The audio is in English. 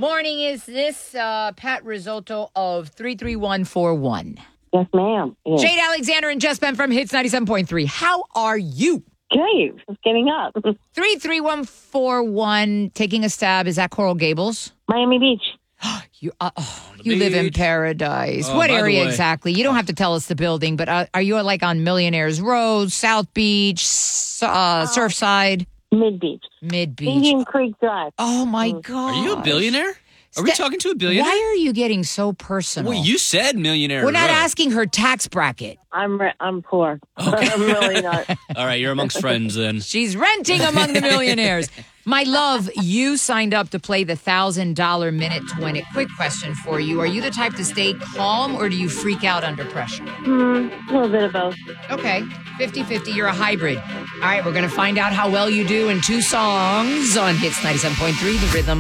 morning. Is this Pat Risotto of 33141? Yes, ma'am. Yes. Jade Alexander and Jess Ben from Hits 97.3. How are you? Okay, just getting up. 33141, taking a stab. Is that Coral Gables? Miami Beach. You live in paradise. What area exactly? You don't have to tell us the building, but are you like on Millionaires Road, South Beach, Surfside? Mid-Beach. Mid-Beach. Indian Creek Drive. Oh, my God. Are you a billionaire? Are we talking to a billionaire? Why are you getting so personal? Well, you said millionaire. We're not Road. asking her tax bracket. I'm poor. Okay. I'm really not. All right, you're amongst friends then. She's renting among the millionaires. My love, you signed up to play the $1,000 minute to win it. Quick question for you. Are you the type to stay calm or do you freak out under pressure? A little bit of both. Okay, 50-50. You're a hybrid. All right, we're going to find out how well you do in two songs on Hits 97.3, The Rhythm.